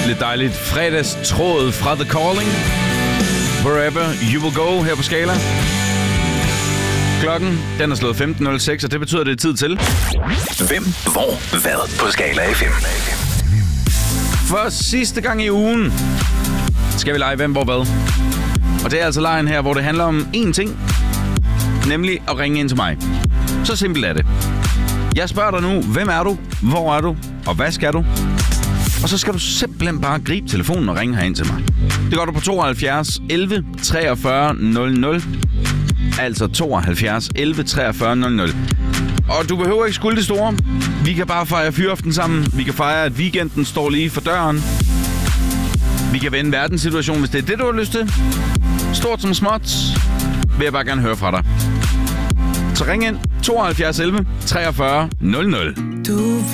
Lidt dejligt fredagstråd fra The Calling. Wherever you will go her på Skala. Klokken, den er slået 15.06, og det betyder, at det er tid til... Hvem, hvor, hvad på Skala FM. For sidste gang i ugen skal vi lege Hvem, hvor, hvad. Og det er altså lejen her, hvor det handler om én ting. Nemlig at ringe ind til mig. Så simpelt er det. Jeg spørger dig nu, hvem er du, hvor er du, og hvad skal du? Og så skal du simpelthen bare gribe telefonen og ringe herind til mig. Det gør du på 72 11 43 00. Altså 72 11 43 00. Og du behøver ikke skulde det store. Vi kan bare fejre fyraften sammen. Vi kan fejre, at weekenden står lige for døren. Vi kan vende verdenssituationen, hvis det er det, du har lyst til. Stort som småt, vil jeg bare gerne høre fra dig. Så ring ind 72 11 43 00. Du